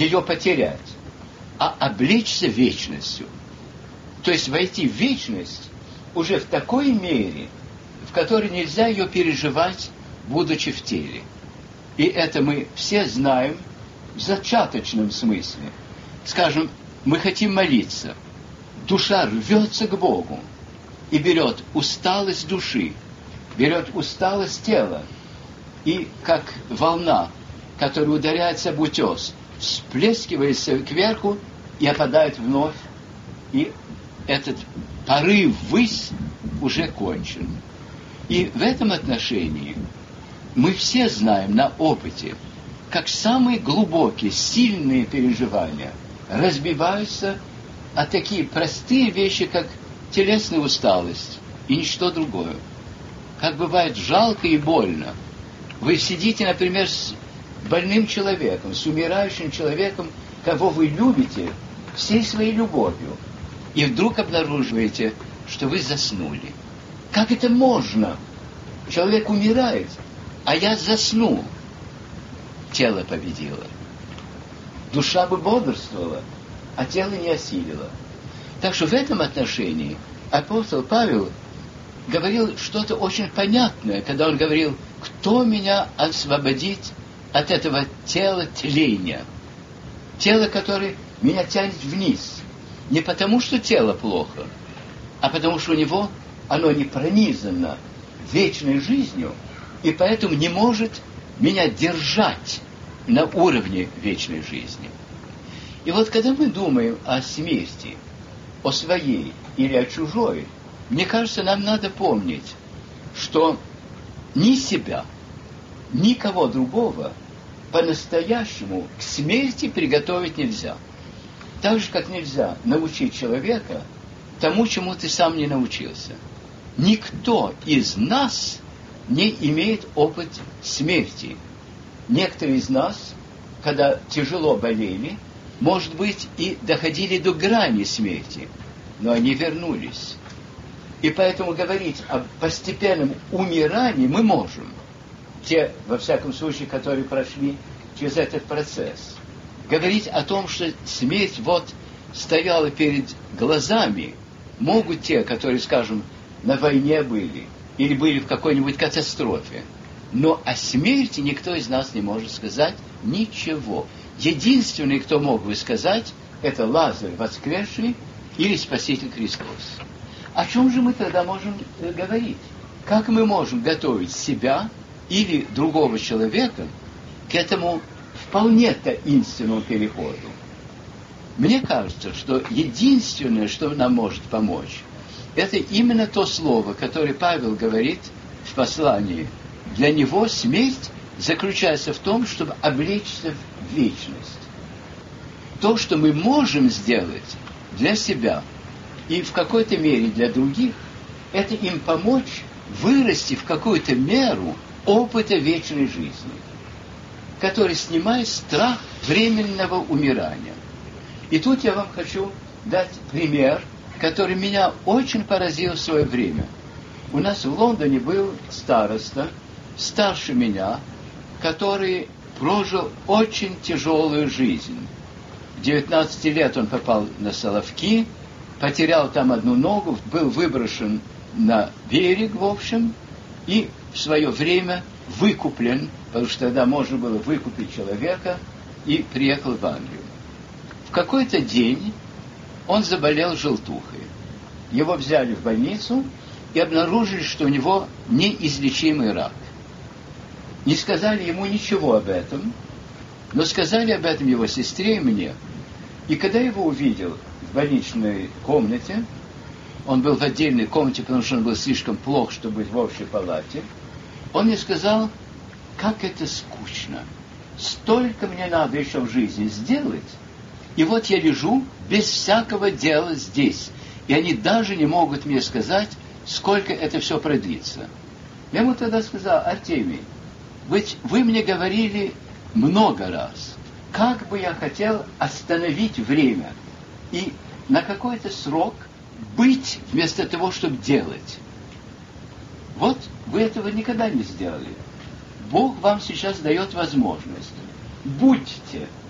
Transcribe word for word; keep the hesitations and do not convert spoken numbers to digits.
ее потерять, а облечься вечностью. То есть войти в вечность уже в такой мере, в которой нельзя ее переживать, будучи в теле. И это мы все знаем в зачаточном смысле. Скажем, мы хотим молиться. Душа рвется к Богу и берет усталость души, берет усталость тела, и как волна, которая ударяется об утес, всплескивается кверху и опадает вновь, и этот порыв ввысь уже кончен. И в этом отношении мы все знаем на опыте, как самые глубокие, сильные переживания разбиваются о такие простые вещи, как телесная усталость и ничто другое. Как бывает жалко и больно. Вы сидите, например, с больным человеком, с умирающим человеком, кого вы любите всей своей любовью, и вдруг обнаруживаете, что вы заснули. Как это можно? Человек умирает, а я заснул. Тело победило. Душа бы бодрствовала, а тело не осилило. Так что в этом отношении апостол Павел говорил что-то очень понятное, когда он говорил: кто меня освободит от этого тела тления? Тело, которое меня тянет вниз. Не потому, что тело плохо, а потому, что у него оно не пронизано вечной жизнью, и поэтому не может меня держать на уровне вечной жизни. И вот когда мы думаем о смерти, о своей или о чужой, мне кажется, нам надо помнить, что ни себя, никого другого по-настоящему к смерти приготовить нельзя. Так же, как нельзя научить человека тому, чему ты сам не научился. Никто из нас не имеет опыт смерти. Некоторые из нас, когда тяжело болели, может быть, и доходили до грани смерти, но они вернулись. И поэтому говорить о постепенном умирании мы можем. Те, во всяком случае, которые прошли через этот процесс. Говорить о том, что смерть вот стояла перед глазами, могут те, которые, скажем, на войне были или были в какой-нибудь катастрофе. Но о смерти никто из нас не может сказать ничего. Единственный, кто мог бы сказать, это Лазарь воскресший или Спаситель Христос. О чем же мы тогда можем э, говорить? Как мы можем готовить себя или другого человека к этому вполне таинственному переходу? Мне кажется, что единственное, что нам может помочь, это именно то слово, которое Павел говорит в послании. Для него смерть заключается в том, чтобы облечься в вечность. То, что мы можем сделать для себя и в какой-то мере для других, это им помочь вырасти в какую-то меру опыта вечной жизни, который снимает страх временного умирания. И тут я вам хочу дать пример, который меня очень поразил в свое время. У нас в Лондоне был староста, старше меня, который прожил очень тяжелую жизнь. В девятнадцати лет он попал на Соловки, потерял там одну ногу, был выброшен на берег, в общем, и в свое время выкуплен, потому что тогда можно было выкупить человека, и приехал в Англию. В какой-то день он заболел желтухой. Его взяли в больницу и обнаружили, что у него неизлечимый рак. Не сказали ему ничего об этом, но сказали об этом его сестре и мне. И когда я его увидел в больничной комнате, он был в отдельной комнате, потому что он был слишком плох, чтобы быть в общей палате, он мне сказал: как это скучно, столько мне надо еще в жизни сделать, и вот я лежу без всякого дела здесь, и они даже не могут мне сказать, сколько это все продлится. Я ему тогда сказал: Артемий, ведь вы мне говорили много раз, как бы я хотел остановить время и на какой-то срок быть вместо того, чтобы делать. Вот вы этого никогда не сделали. Бог вам сейчас дает возможность. Будьте